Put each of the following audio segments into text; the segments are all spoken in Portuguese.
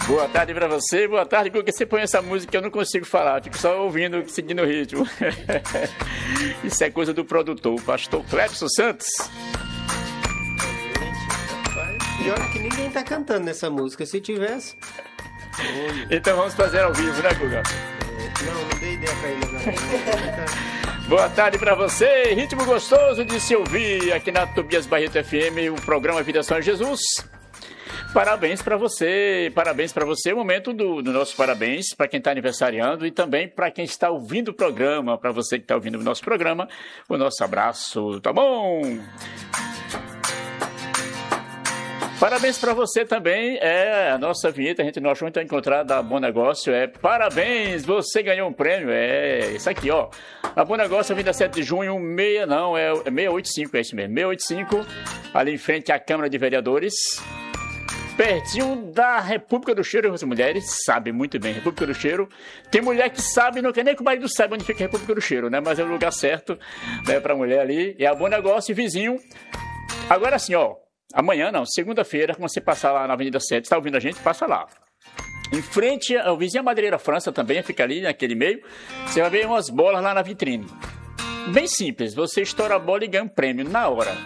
Boa tarde pra você, boa tarde. Porque você põe essa música eu não consigo falar, fico só ouvindo, seguindo o ritmo. Isso é coisa do produtor, o pastor Clebson Santos. Pior que ninguém tá cantando nessa música, se tivesse. Então vamos fazer ao vivo, né, Guga? Não dei ideia pra ele agora. Boa tarde pra você, ritmo gostoso de se ouvir aqui na Tobias Barreto FM, o programa Vida São Jesus. Parabéns para você, o momento do nosso parabéns para quem está aniversariando e também para quem está ouvindo o programa, para você que está ouvindo o nosso programa, o nosso abraço, tá bom? Parabéns para você também, a nossa vinheta, a gente nós vamos encontrar da Bom Negócio, parabéns, você ganhou um prêmio, isso aqui, ó, a Bom Negócio, 27 de junho, 685, é isso mesmo, 685, ali em frente à Câmara de Vereadores, pertinho da República do Cheiro. As mulheres sabem muito bem, República do Cheiro. Tem mulher que sabe, não quer nem que o marido saiba onde fica a República do Cheiro, né? Mas é o lugar certo, né, pra mulher ali. É a Bom Negócio, vizinho. Agora sim, ó, amanhã não, segunda-feira, quando você passar lá na Avenida 7, está ouvindo a gente, passa lá. Em frente, o vizinho Madeireira França também, fica ali naquele meio. Você vai ver umas bolas lá na vitrine. Bem simples, você estoura a bola e ganha um prêmio na hora.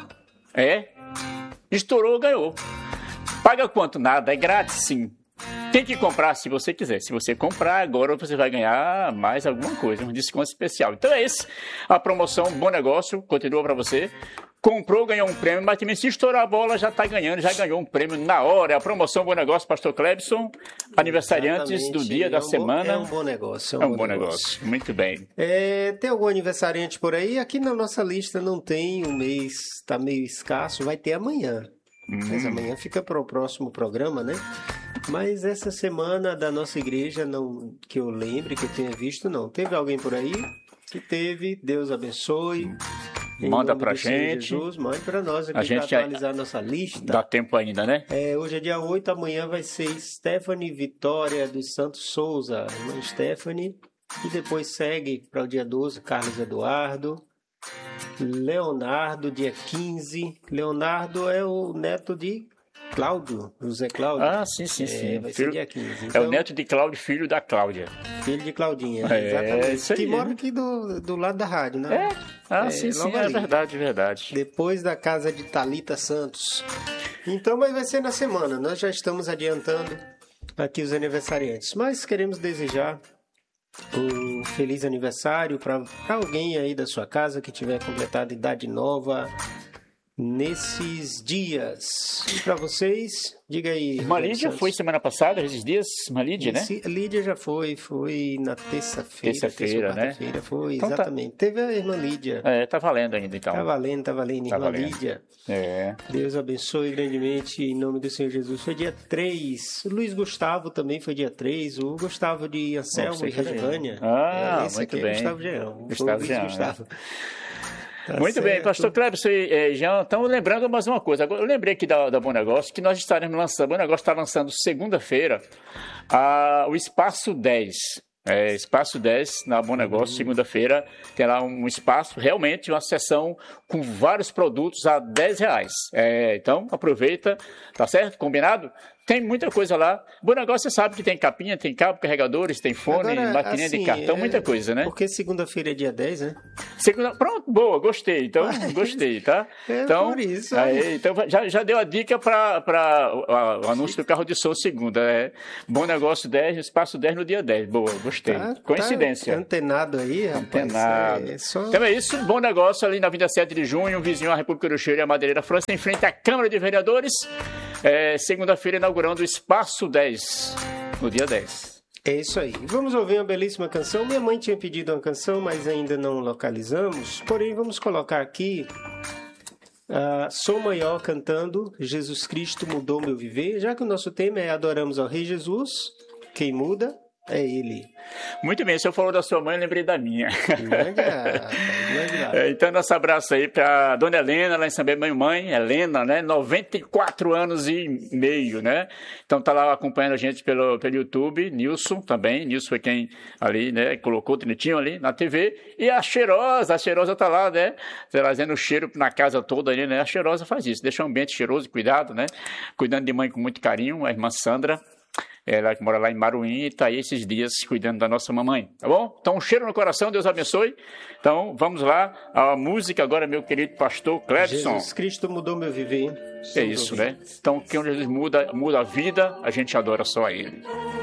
Estourou, ganhou. Paga quanto? Nada, é grátis sim. Tem que comprar se você quiser. Se você comprar agora, você vai ganhar mais alguma coisa, um desconto especial. Então é esse, a promoção Bom Negócio, continua para você. Comprou, ganhou um prêmio, mas também se estourar a bola, já está ganhando, já ganhou um prêmio na hora. É a promoção Bom Negócio, pastor Clebson, aniversariantes Exatamente. do dia da semana. É um bom negócio. É um bom negócio, muito bem. Tem algum aniversariante por aí? Aqui na nossa lista não tem, um mês está meio escasso, vai ter amanhã. Mas amanhã fica para o próximo programa, né? Mas essa semana da nossa igreja, não, que eu lembre, que eu tenha visto, não. Teve alguém por aí? Se teve, Deus abençoe. Manda pra gente. Jesus, mande para nós aqui para atualizar a nossa lista. Dá tempo ainda, né? Hoje é dia 8, amanhã vai ser Stephanie Vitória dos Santos Souza, irmã Stephanie. E depois segue para o dia 12, Carlos Eduardo. Leonardo, dia 15. Leonardo é o neto de Cláudio, José Cláudio. Ah, sim. Vai filho, ser dia 15. Então, é o neto de Cláudio, filho da Cláudia. Filho de Claudinha, exatamente. Isso aí, que mora aqui do lado da rádio, né? Sim, é verdade. Depois da casa de Thalita Santos. Então, mas vai ser na semana. Nós já estamos adiantando aqui os aniversariantes. Mas queremos desejar um feliz aniversário para alguém aí da sua casa que tiver completado idade nova nesses dias. E para vocês, diga aí. Irmã Lídia foi semana passada, esses dias, irmã Lídia, né? Lídia já foi na terça-feira. Terça-feira, né? Foi, então, exatamente. Teve a irmã Lídia. Tá valendo ainda, então. Tá valendo, irmã Lídia. Deus abençoe grandemente, em nome do Senhor Jesus. Foi dia 3. O Luiz Gustavo também foi dia 3. O Gustavo de Anselmo e Regivânia. Esse muito aqui bem. É Gustavo Geão. Gustavo. Tá muito certo. bem, pastor Clebson e Jean, estamos lembrando mais uma coisa. Agora, eu lembrei aqui da Bom Negócio, que nós estaremos lançando, Bom Negócio está lançando segunda-feira o Espaço 10. Espaço 10 na Bom Negócio, segunda-feira, tem lá um espaço, realmente uma sessão com vários produtos a R$10. Então, aproveita, tá certo? Combinado? Tem muita coisa lá. Bom Negócio, você sabe que tem capinha, tem cabo, carregadores, tem fone, maquininha de cartão, muita coisa, né? Porque segunda-feira é dia 10, né? Pronto, boa, gostei. Então, gostei, tá? Então, por isso. Então, já deu a dica para o anúncio do carro de som segunda. Bom Negócio 10, Espaço 10 no dia 10. Boa, gostei. Coincidência. Tá antenado aí, rapaz. Antenado. Então é isso, Bom Negócio ali na 27 de junho, vizinho à República do Cheiro e a Madeireira França, em frente à Câmara de Vereadores. Segunda-feira inaugurando o Espaço 10, no dia 10. É isso aí. Vamos ouvir uma belíssima canção. Minha mãe tinha pedido uma canção, mas ainda não localizamos. Porém, vamos colocar aqui Sou Maior cantando Jesus Cristo Mudou Meu Viver. Já que o nosso tema é Adoramos ao Rei Jesus, quem muda é Ele. Muito bem, o senhor falou da sua mãe, eu lembrei da minha. Mande lá. Então, nosso abraço aí para dona Helena, lá em São Bento, mãe, Helena, né? 94 anos e meio, né? Então, tá lá acompanhando a gente pelo YouTube, Nilson também. Nilson foi quem ali, né? Colocou o Trinitinho ali na TV. E a Cheirosa tá lá, né? Trazendo o cheiro na casa toda ali, né? A Cheirosa faz isso, deixa o ambiente cheiroso, cuidado, né? Cuidando de mãe com muito carinho, a irmã Sandra. ela que mora lá em Maruim, e está aí esses dias cuidando da nossa mamãe, tá bom? Então, um cheiro no coração, Deus abençoe. Então, vamos lá, a música agora, meu querido pastor Cledson. Jesus Cristo mudou meu viver. É isso, né? Então, quem Jesus muda a vida, a gente adora só a Ele.